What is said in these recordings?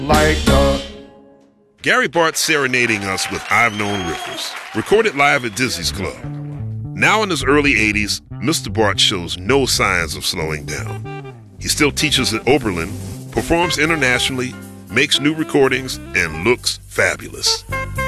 Like the Gary Bartz serenading us with I've Known Rivers, recorded live at Dizzy's Club. Now in his early 80s, Mr. Bartz shows no signs of slowing down. He still teaches at Oberlin, performs internationally, makes new recordings, and looks fabulous.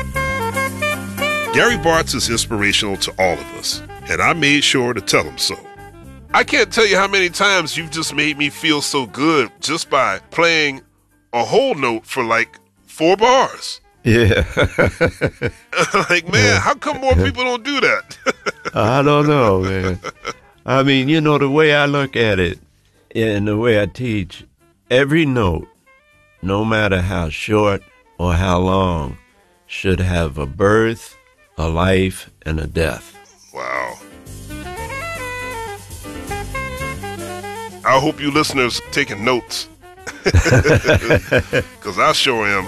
Gary Bartz is inspirational to all of us, and I made sure to tell him so. I can't tell you how many times you've just made me feel so good just by playing a whole note for like 4 bars. Yeah. Like, man, how come more people don't do that? I don't know, man. I mean, you know, the way I look at it and the way I teach, every note, no matter how short or how long, should have a birth, a life, and a death. Wow. I hope you listeners taking notes. Because I sure am.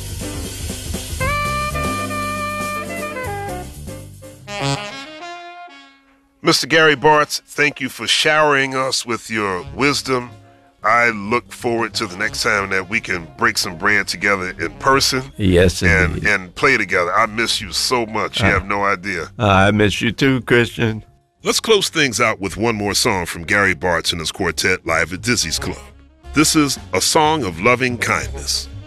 Mr. Gary Bartz, thank you for showering us with your wisdom. I look forward to the next time that we can break some bread together in person. Yes, indeed. And play together. I miss you so much. You have no idea. I miss you too, Christian. Let's close things out with one more song from Gary Bartz and his quartet live at Dizzy's Club. This is A Song of Loving Kindness.